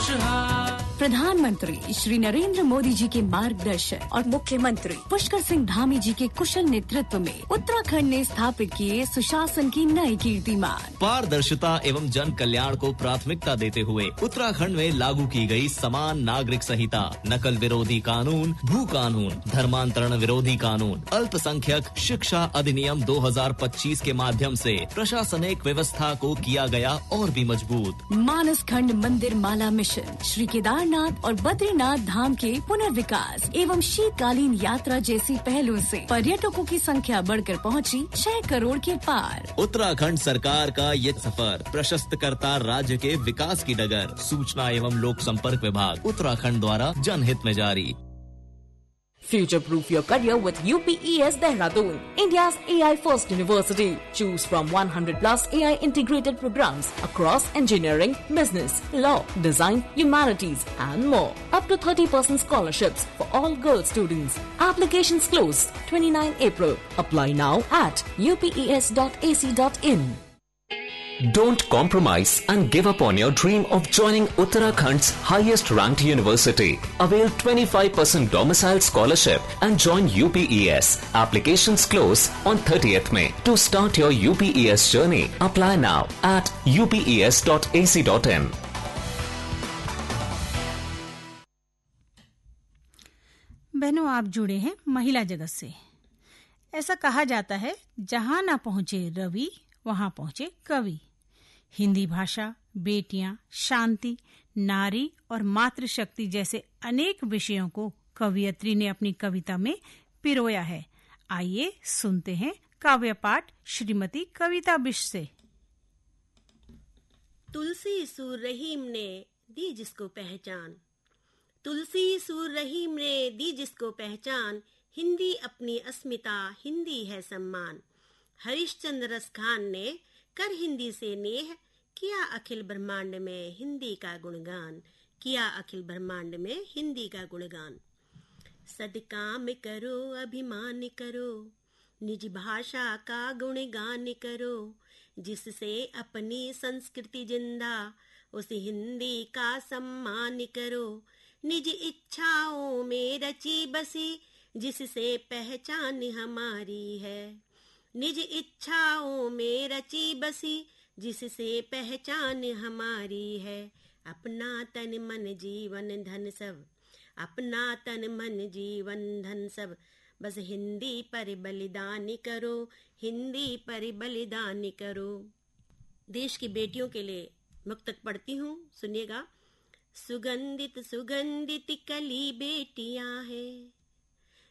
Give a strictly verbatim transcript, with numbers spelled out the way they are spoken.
खुशहाल। प्रधानमंत्री श्री नरेंद्र मोदी जी के मार्गदर्शन और मुख्यमंत्री पुष्कर सिंह धामी जी के कुशल नेतृत्व में उत्तराखंड ने स्थापित किए सुशासन की नई कीर्तिमान। पारदर्शिता एवं जन कल्याण को प्राथमिकता देते हुए उत्तराखंड में लागू की गई समान नागरिक संहिता, नकल विरोधी कानून, भू कानून, धर्मांतरण विरोधी कानून, अल्पसंख्यक शिक्षा अधिनियम दो हज़ार पच्चीस के माध्यम से प्रशासनिक व्यवस्था को किया गया और भी मजबूत। मानस खंड मंदिर माला मिशन, श्री केदारनाथ और बद्रीनाथ धाम के पुनर्विकास एवं शीतकालीन यात्रा जैसी पहलों से पर्यटकों की संख्या बढ़कर पहुंची छह करोड़ के पार। उत्तराखंड सरकार का ये सफर प्रशस्त करता राज्य के विकास की डगर। सूचना एवं लोक संपर्क विभाग उत्तराखंड द्वारा जनहित में जारी। Future-proof your career with U P E S Dehradun, India's A I first university. Choose from one hundred plus A I integrated programs across engineering, business, law, design, humanities and more. Up to thirty percent scholarships for all girl students. Applications closed twenty-ninth April. Apply now at u p e s dot a c dot in. Don't compromise and give up on your dream of joining Uttarakhand's highest ranked university. Avail twenty-five percent domicile scholarship and join U P E S. Applications close on thirtieth May. To start your U P E S journey, apply now at u p e s dot a c dot in. बहनों, आप जुड़े हैं महिला जगत से। ऐसा कहा जाता है, जहां ना पहुंचे रवि वहां पहुंचे कवि। हिंदी भाषा, बेटियां, शांति, नारी और मातृशक्ति जैसे अनेक विषयों को कवयित्री ने अपनी कविता में पिरोया है। आइए सुनते हैं काव्य पाठ श्रीमती कविता बिश से। तुलसी सुर रहीम ने दी जिसको पहचान, तुलसी सुर रहीम ने दी जिसको पहचान, हिंदी अपनी अस्मिता, हिंदी है सम्मान। हरिश्चंद्र रस खान ने कर हिंदी से नेह, किया अखिल ब्रह्मांड में हिंदी का गुणगान, किया अखिल ब्रह्मांड में हिंदी का गुणगान। सदकाम करो, अभिमान करो, निज भाषा का गुणगान करो, जिससे अपनी संस्कृति जिंदा, उस हिंदी का सम्मान करो। निज इच्छाओं में रची बसी, जिससे पहचान हमारी है, निज इच्छाओं में रची बसी, जिससे पहचान हमारी है। अपना तन मन जीवन धन सब, अपना तन मन जीवन धन सब, बस हिंदी पर बलिदान करो, हिंदी पर बलिदान करो। देश की बेटियों के लिए मुक्तक पढ़ती हूँ, सुनिएगा। सुगंधित सुगंधित कली बेटियां हैं,